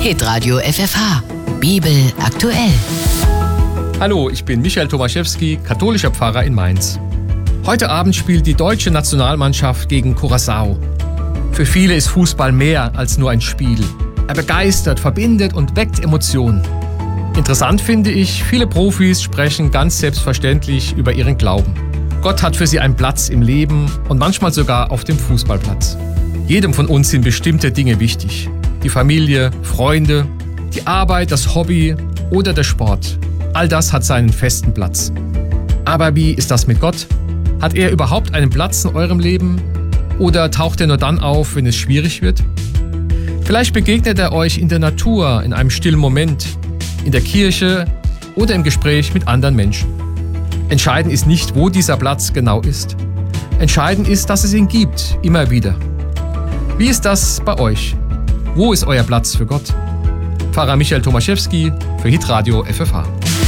Hitradio FFH. Bibel aktuell. Hallo, ich bin Michael Tomaszewski, katholischer Pfarrer in Mainz. Heute Abend spielt die deutsche Nationalmannschaft gegen Curaçao. Für viele ist Fußball mehr als nur ein Spiel. Er begeistert, verbindet und weckt Emotionen. Interessant finde ich, viele Profis sprechen ganz selbstverständlich über ihren Glauben. Gott hat für sie einen Platz im Leben und manchmal sogar auf dem Fußballplatz. Jedem von uns sind bestimmte Dinge wichtig. Die Familie, Freunde, die Arbeit, das Hobby oder der Sport. All das hat seinen festen Platz. Aber wie ist das mit Gott? Hat er überhaupt einen Platz in eurem Leben? Oder taucht er nur dann auf, wenn es schwierig wird? Vielleicht begegnet er euch in der Natur, in einem stillen Moment, in der Kirche oder im Gespräch mit anderen Menschen. Entscheidend ist nicht, wo dieser Platz genau ist. Entscheidend ist, dass es ihn gibt, immer wieder. Wie ist das bei euch? Wo ist euer Platz für Gott? Pfarrer Michael Tomaszewski für Hitradio FFH.